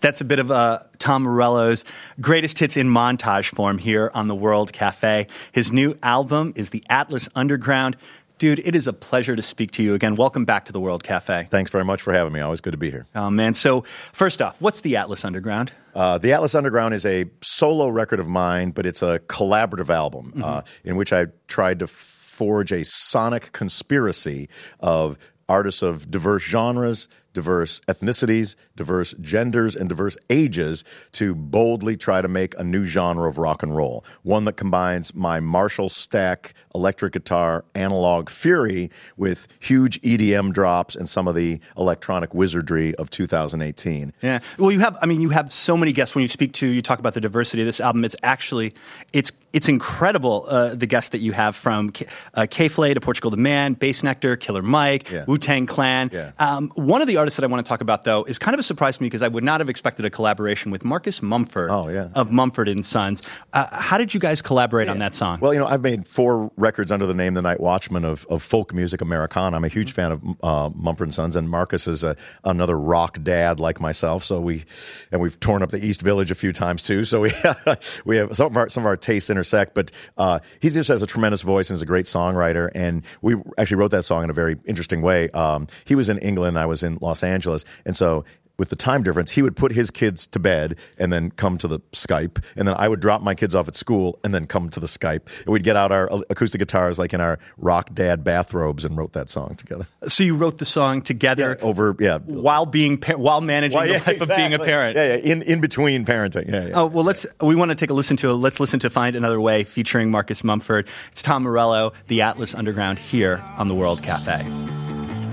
That's a bit of Tom Morello's greatest hits in montage form here on the World Cafe. His new album is The Atlas Underground. Dude, it is a pleasure to speak to you again. Welcome back to the World Cafe. Thanks very much for having me. Always good to be here. Oh, man. So, first off, what's The Atlas Underground? The Atlas Underground is a solo record of mine, but it's a collaborative album in which I tried to forge a sonic conspiracy of artists of diverse genres, diverse ethnicities, diverse genders, and diverse ages to boldly try to make a new genre of rock and roll. One that combines my Marshall Stack electric guitar analog fury with huge EDM drops and some of the electronic wizardry of 2018. Yeah. Well, you have so many guests when you talk about the diversity of this album. It's incredible, the guests that you have from K-Flay to Portugal the Man, Bass Nectar, Killer Mike, Wu-Tang Clan. Yeah. One of the artists that I want to talk about, though, is kind of a surprise to me because I would not have expected a collaboration with Marcus Mumford of Mumford & Sons. How did you guys collaborate on that song? Well, I've made 4 records under the name The Night Watchman of folk music Americana. I'm a huge fan of Mumford & Sons, and Marcus is another rock dad like myself. So we've torn up the East Village a few times too. So we have some of our tastes intersect. But he just has a tremendous voice and is a great songwriter. And we actually wrote that song in a very interesting way. He was in England, I was in Los Angeles, and so with the time difference, he would put his kids to bed and then come to the Skype, and then I would drop my kids off at school and then come to the Skype. And we'd get out our acoustic guitars like in our rock dad bathrobes and wrote that song together. So you wrote the song together while managing the life of being a parent. In between parenting. Yeah. Oh, well, we want to take a listen to Find Another Way featuring Marcus Mumford. It's Tom Morello, The Atlas Underground here on the World Cafe.